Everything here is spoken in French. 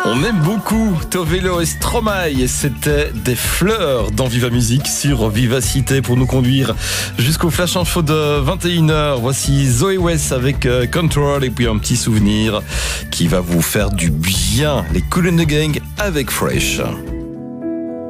On aime beaucoup Tovelo et Stromae et c'était des fleurs dans Viva Musique sur Vivacité pour nous conduire jusqu'au Flash Info de 21h. Voici Zoé West avec Control et puis un petit souvenir qui va vous faire du bien. Les Kool & the Gang avec Fresh.